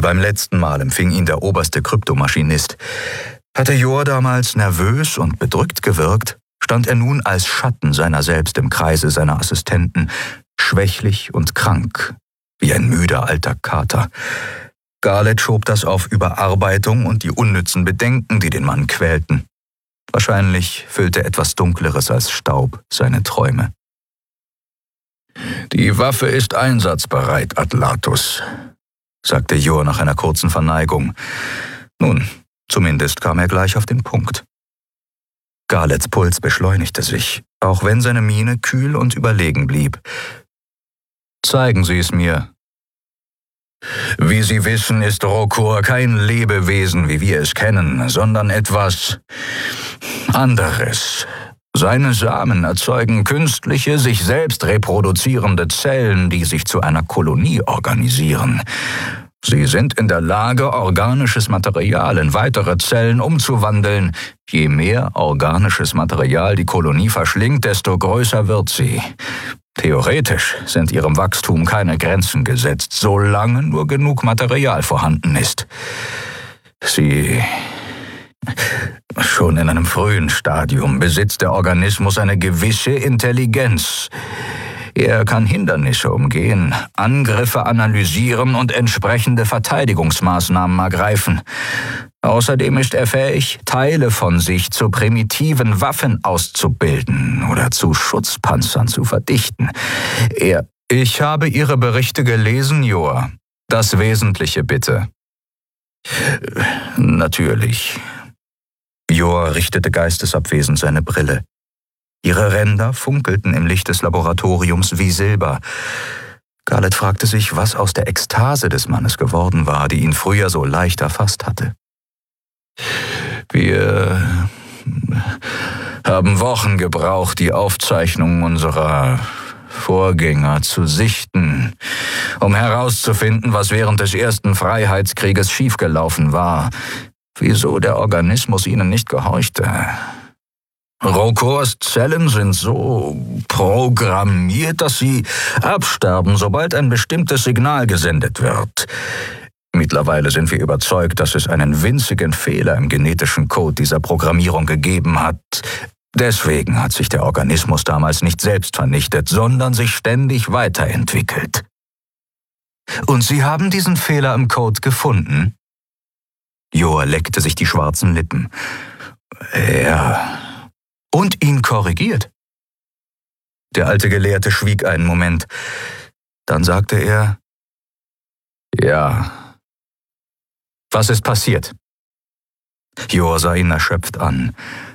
Wie beim letzten Mal empfing ihn der oberste Kryptomaschinist. Hatte Jor damals nervös und bedrückt gewirkt, stand er nun als Schatten seiner selbst im Kreise seiner Assistenten, schwächlich und krank, wie ein müder alter Kater. Garleth schob das auf Überarbeitung und die unnützen Bedenken, die den Mann quälten. Wahrscheinlich füllte etwas Dunkleres als Staub seine Träume. »Die Waffe ist einsatzbereit, Atlatus«, sagte Jor nach einer kurzen Verneigung. Nun, zumindest kam er gleich auf den Punkt. Garleths Puls beschleunigte sich, auch wenn seine Miene kühl und überlegen blieb. »Zeigen Sie es mir.« »Wie Sie wissen, ist Rokor kein Lebewesen, wie wir es kennen, sondern etwas anderes. Seine Samen erzeugen künstliche, sich selbst reproduzierende Zellen, die sich zu einer Kolonie organisieren. Sie sind in der Lage, organisches Material in weitere Zellen umzuwandeln. Je mehr organisches Material die Kolonie verschlingt, desto größer wird sie. Theoretisch sind ihrem Wachstum keine Grenzen gesetzt, solange nur genug Material vorhanden ist. Schon in einem frühen Stadium besitzt der Organismus eine gewisse Intelligenz. Er kann Hindernisse umgehen, Angriffe analysieren und entsprechende Verteidigungsmaßnahmen ergreifen. Außerdem ist er fähig, Teile von sich zu primitiven Waffen auszubilden oder zu Schutzpanzern zu verdichten. Ich habe Ihre Berichte gelesen, Jor. Das Wesentliche bitte. Natürlich. Jor richtete geistesabwesend seine Brille. Ihre Ränder funkelten im Licht des Laboratoriums wie Silber. Garleth fragte sich, was aus der Ekstase des Mannes geworden war, die ihn früher so leicht erfasst hatte. Wir haben Wochen gebraucht, die Aufzeichnungen unserer Vorgänger zu sichten, um herauszufinden, was während des ersten Freiheitskrieges schiefgelaufen war, wieso der Organismus ihnen nicht gehorchte. Rokors Zellen sind so programmiert, dass sie absterben, sobald ein bestimmtes Signal gesendet wird. Mittlerweile sind wir überzeugt, dass es einen winzigen Fehler im genetischen Code dieser Programmierung gegeben hat. Deswegen hat sich der Organismus damals nicht selbst vernichtet, sondern sich ständig weiterentwickelt. Und Sie haben diesen Fehler im Code gefunden? Jor leckte sich die schwarzen Lippen. Ja. Und ihn korrigiert? Der alte Gelehrte schwieg einen Moment. Dann sagte er, ja. Was ist passiert? Jor sah ihn erschöpft an.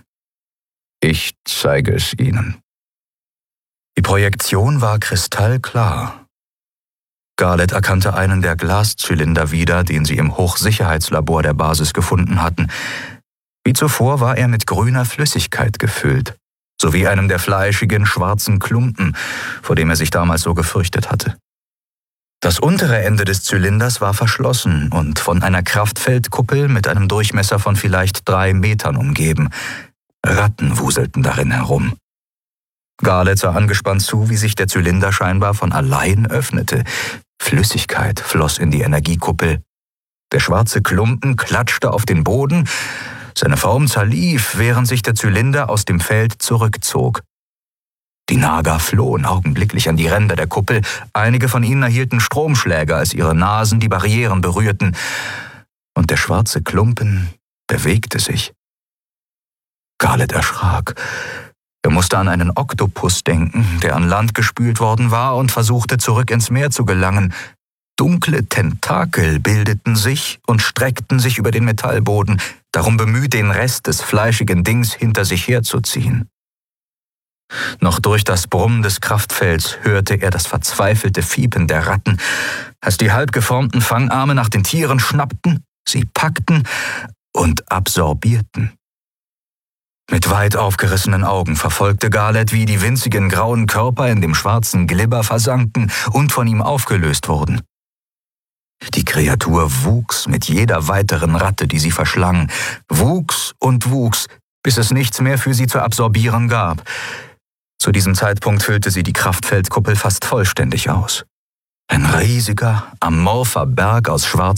Ich zeige es Ihnen. Die Projektion war kristallklar. Garleth erkannte einen der Glaszylinder wieder, den sie im Hochsicherheitslabor der Basis gefunden hatten. Wie zuvor war er mit grüner Flüssigkeit gefüllt, sowie einem der fleischigen, schwarzen Klumpen, vor dem er sich damals so gefürchtet hatte. Das untere Ende des Zylinders war verschlossen und von einer Kraftfeldkuppel mit einem Durchmesser von vielleicht 3 Metern umgeben. Ratten wuselten darin herum. Garleth sah angespannt zu, wie sich der Zylinder scheinbar von allein öffnete. Flüssigkeit floss in die Energiekuppel. Der schwarze Klumpen klatschte auf den Boden. Seine Form zerlief, während sich der Zylinder aus dem Feld zurückzog. Die Naga flohen augenblicklich an die Ränder der Kuppel. Einige von ihnen erhielten Stromschläge, als ihre Nasen die Barrieren berührten. Und der schwarze Klumpen bewegte sich. Garleth erschrak. Er musste an einen Oktopus denken, der an Land gespült worden war und versuchte, zurück ins Meer zu gelangen. Dunkle Tentakel bildeten sich und streckten sich über den Metallboden, darum bemüht, den Rest des fleischigen Dings hinter sich herzuziehen. Noch durch das Brummen des Kraftfelds hörte er das verzweifelte Fiepen der Ratten, als die halb geformten Fangarme nach den Tieren schnappten, sie packten und absorbierten. Mit weit aufgerissenen Augen verfolgte Garleth, wie die winzigen grauen Körper in dem schwarzen Glibber versanken und von ihm aufgelöst wurden. Die Kreatur wuchs mit jeder weiteren Ratte, die sie verschlang, wuchs und wuchs, bis es nichts mehr für sie zu absorbieren gab. Zu diesem Zeitpunkt füllte sie die Kraftfeldkuppel fast vollständig aus. Ein riesiger, amorpher Berg aus schwarzem